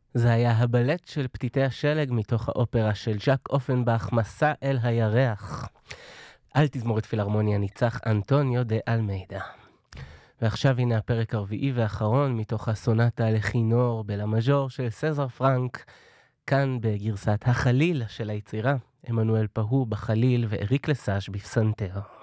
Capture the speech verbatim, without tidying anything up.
זה היה הבלט של פתיתי השלג מתוך האופרה של ז'אק אופנבך, מסע אל הירח. על תזמורת פילהרמוניה ניצח אנטוניו דה אלמיידה. ועכשיו הנה הפרק הרביעי והאחרון מתוך הסונטה לכינור בלה מז'ור של סזר פרנק, כאן בגרסת החליל של היצירה, עמנואל פהו בחליל ואריק לסאז' בפסנתר.